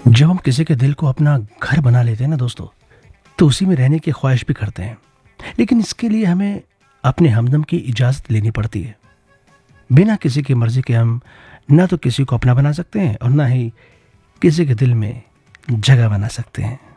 जब हम किसी के दिल को अपना घर बना लेते हैं ना दोस्तों, तो उसी में रहने की ख्वाहिश भी करते हैं। लेकिन इसके लिए हमें अपने हमदम की इजाज़त लेनी पड़ती है। बिना किसी की मर्ज़ी के हम ना तो किसी को अपना बना सकते हैं और ना ही किसी के दिल में जगह बना सकते हैं।